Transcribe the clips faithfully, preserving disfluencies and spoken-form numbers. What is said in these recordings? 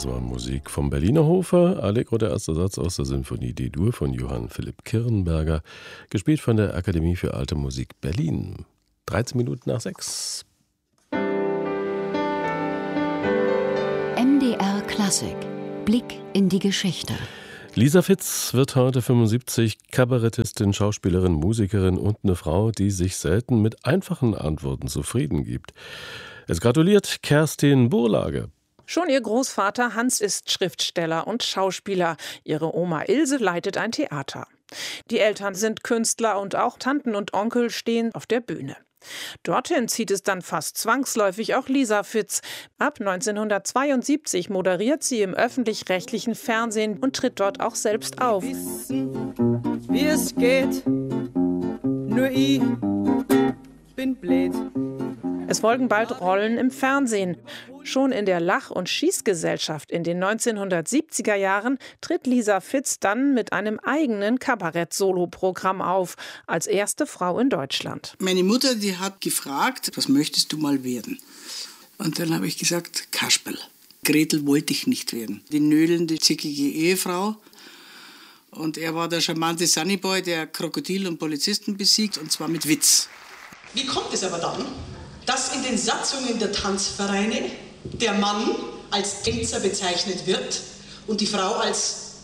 Das war Musik vom Berliner Hofe, Allegro, der erste Satz aus der Sinfonie D-Dur von Johann Philipp Kirnberger, gespielt von der Akademie für Alte Musik Berlin. dreizehn Minuten nach sechs. M D R Klassik. Blick in die Geschichte. Lisa Fitz wird heute fünfundsiebzig, Kabarettistin, Schauspielerin, Musikerin und eine Frau, die sich selten mit einfachen Antworten zufrieden gibt. Es gratuliert Kerstin Burlage. Schon ihr Großvater Hans ist Schriftsteller und Schauspieler. Ihre Oma Ilse leitet ein Theater. Die Eltern sind Künstler und auch Tanten und Onkel stehen auf der Bühne. Dorthin zieht es dann fast zwangsläufig auch Lisa Fitz. Ab neunzehnhundertzweiundsiebzig moderiert sie im öffentlich-rechtlichen Fernsehen und tritt dort auch selbst auf. Wissen, wie es geht, nur ich bin blöd. Es folgen bald Rollen im Fernsehen. Schon in der Lach- und Schießgesellschaft in den neunzehnhundertsiebziger Jahren tritt Lisa Fitz dann mit einem eigenen Kabarett-Solo-Programm auf, als erste Frau in Deutschland. Meine Mutter, die hat gefragt, was möchtest du mal werden? Und dann habe ich gesagt, Kasperl. Gretel wollte ich nicht werden. Die nödelnde, zickige Ehefrau. Und er war der charmante Sunnyboy, der Krokodil und Polizisten besiegt, und zwar mit Witz. Wie kommt es aber dann, dass in den Satzungen der Tanzvereine der Mann als Tänzer bezeichnet wird und die Frau als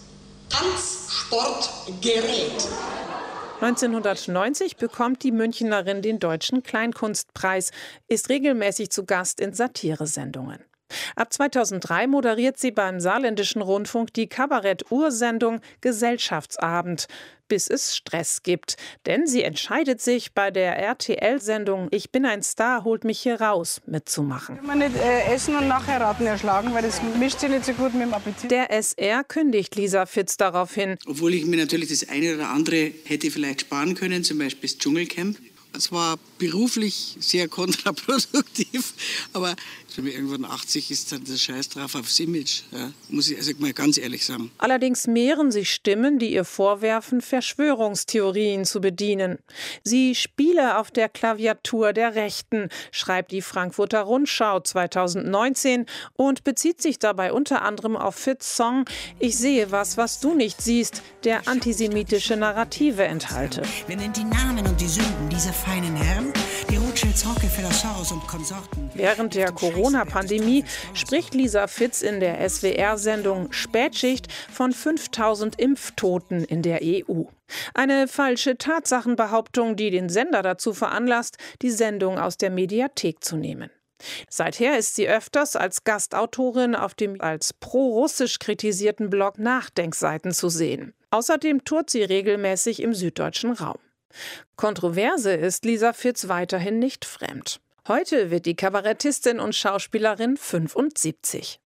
Tanzsportgerät? neunzehnhundertneunzig bekommt die Münchnerin den Deutschen Kleinkunstpreis, ist regelmäßig zu Gast in Satiresendungen. Ab zweitausenddrei moderiert sie beim Saarländischen Rundfunk die Kabarett-Ursendung Gesellschaftsabend, bis es Stress gibt. Denn sie entscheidet sich, bei der R T L-Sendung Ich bin ein Star, holt mich hier raus mitzumachen. Kann man nicht äh, essen und nachher Raten erschlagen, weil das mischt sich nicht so gut mit dem Appetit. Der S R kündigt Lisa Fitz daraufhin. Obwohl ich mir natürlich das eine oder andere hätte vielleicht sparen können, zum Beispiel das Dschungelcamp. Es war beruflich sehr kontraproduktiv, aber wenn man irgendwann achtzig ist, dann der Scheiß drauf aufs Image, ja, muss ich also mal ganz ehrlich sagen. Allerdings mehren sich Stimmen, die ihr vorwerfen, Verschwörungstheorien zu bedienen. Sie spiele auf der Klaviatur der Rechten, schreibt die Frankfurter Rundschau zweitausendneunzehn und bezieht sich dabei unter anderem auf Fitz' Song Ich sehe was, was du nicht siehst, der antisemitische Narrative enthalte. Wir nennen die Namen und die Sünden dieser feinen Herren, die Rothschilds, Rockefeller, Soros und Konsorten. Während der Corona-Pandemie spricht Lisa Fitz in der S W R-Sendung Spätschicht von fünftausend Impftoten in der E U. Eine falsche Tatsachenbehauptung, die den Sender dazu veranlasst, die Sendung aus der Mediathek zu nehmen. Seither ist sie öfters als Gastautorin auf dem als pro-russisch kritisierten Blog Nachdenkseiten zu sehen. Außerdem tourt sie regelmäßig im süddeutschen Raum. Kontroverse ist Lisa Fitz weiterhin nicht fremd. Heute wird die Kabarettistin und Schauspielerin fünfundsiebzig.